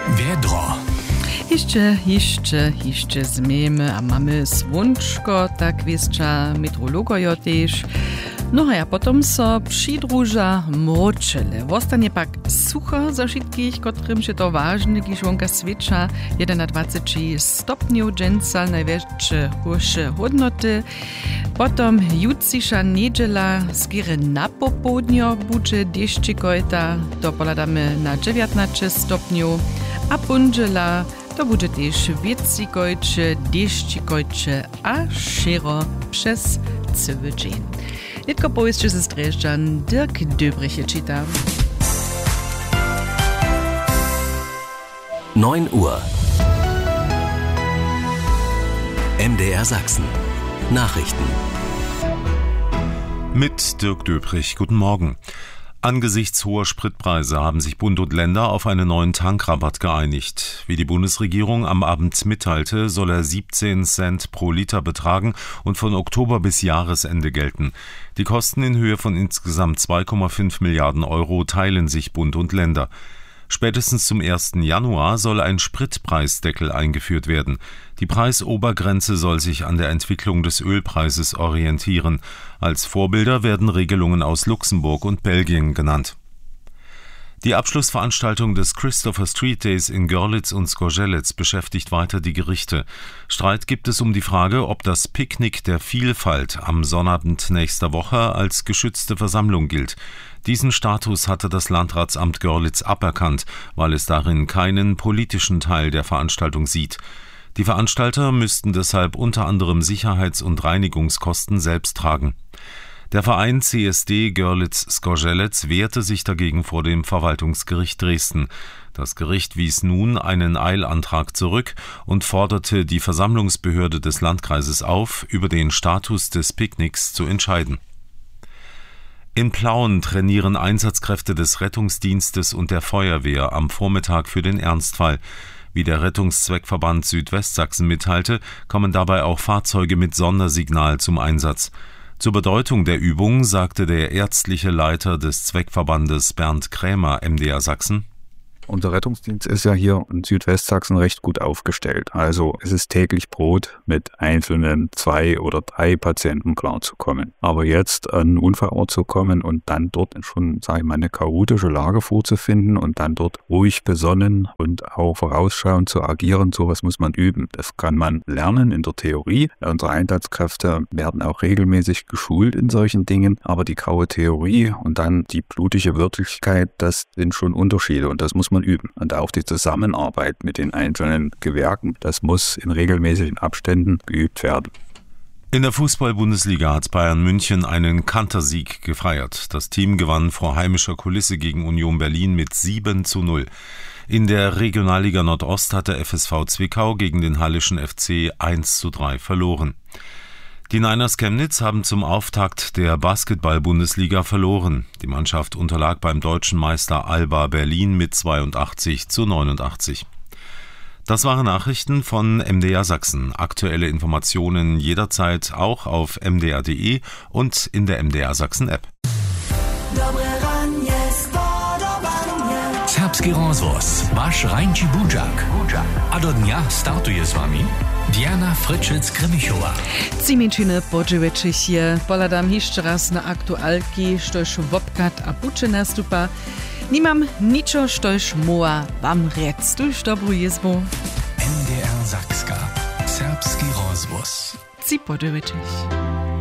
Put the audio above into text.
Wiedro. Jeszcze zmiemy, a mamy słonczko, tak wieszcza meteorologojo też. No a potom so przydruża moczele. Wostanie pak sucho za wszystkich, którym się to ważne, kiż wonka świecza 21 stopniów dżęca, najwyższe horsze hodnoty. Potom jutrzejsza niedziela skiery na popołudnio budzie deszczykojta, to poladamy na 19 stopniów, a pundziela to będzie też wiecikojcze, deszczykojcze, a szero przez cały dzień. Nitko powiedzcie ze Streszczan Dirk Döbriche czyta. 9 Uhr. MDR Sachsen. Nachrichten. Mit Dirk Döbrich, guten Morgen. Angesichts hoher Spritpreise haben sich Bund und Länder auf einen neuen Tankrabatt geeinigt. Wie die Bundesregierung am Abend mitteilte, soll er 17 Cent pro Liter betragen und von Oktober bis Jahresende gelten. Die Kosten in Höhe von insgesamt 2,5 Milliarden Euro teilen sich Bund und Länder. Spätestens zum 1. Januar soll ein Spritpreisdeckel eingeführt werden. Die Preisobergrenze soll sich an der Entwicklung des Ölpreises orientieren. Als Vorbilder werden Regelungen aus Luxemburg und Belgien genannt. Die Abschlussveranstaltung des Christopher Street Days in Görlitz und Zgorzelec beschäftigt weiter die Gerichte. Streit gibt es um die Frage, ob das Picknick der Vielfalt am Sonnabend nächster Woche als geschützte Versammlung gilt. Diesen Status hatte das Landratsamt Görlitz aberkannt, weil es darin keinen politischen Teil der Veranstaltung sieht. Die Veranstalter müssten deshalb unter anderem Sicherheits- und Reinigungskosten selbst tragen. Der Verein CSD Görlitz-Zgorzelec wehrte sich dagegen vor dem Verwaltungsgericht Dresden. Das Gericht wies nun einen Eilantrag zurück und forderte die Versammlungsbehörde des Landkreises auf, über den Status des Picknicks zu entscheiden. In Plauen trainieren Einsatzkräfte des Rettungsdienstes und der Feuerwehr am Vormittag für den Ernstfall. Wie der Rettungszweckverband Südwestsachsen mitteilte, kommen dabei auch Fahrzeuge mit Sondersignal zum Einsatz. Zur Bedeutung der Übung sagte der ärztliche Leiter des Zweckverbandes Bernd Krämer MDR Sachsen: Unser Rettungsdienst ist ja hier in Südwestsachsen recht gut aufgestellt. Also es ist täglich Brot, mit einzelnen 2 oder 3 Patienten klarzukommen. Aber jetzt an einen Unfallort zu kommen und dann dort schon, sage ich mal, eine chaotische Lage vorzufinden und dann dort ruhig besonnen und auch vorausschauend zu agieren, sowas muss man üben. Das kann man lernen in der Theorie. Unsere Einsatzkräfte werden auch regelmäßig geschult in solchen Dingen. Aber die graue Theorie und dann die blutige Wirklichkeit, das sind schon Unterschiede und das muss man üben. Und auch die Zusammenarbeit mit den einzelnen Gewerken, das muss in regelmäßigen Abständen geübt werden. In der Fußball-Bundesliga hat Bayern München einen Kantersieg gefeiert. Das Team gewann vor heimischer Kulisse gegen Union Berlin mit 7:0. In der Regionalliga Nordost hat der FSV Zwickau gegen den Hallischen FC 1:3 verloren. Die Niners Chemnitz haben zum Auftakt der Basketball-Bundesliga verloren. Die Mannschaft unterlag beim deutschen Meister Alba Berlin mit 82:89. Das waren Nachrichten von MDR Sachsen. Aktuelle Informationen jederzeit auch auf mdr.de und in der MDR Sachsen App. Serbski rozvoz, vaš Rajnči Budžak. A do dnia startuje s vami Diana Fryczec-Kremichowa. Ciminčine podživečih poladam jeszcze raz na aktualki, štož wopkat a buče nastupa. Nimam niczo, štož moa wam rec. Tuż dobru jezbu. MDR Sakska. Serbski rozvoz. Ci podživečih.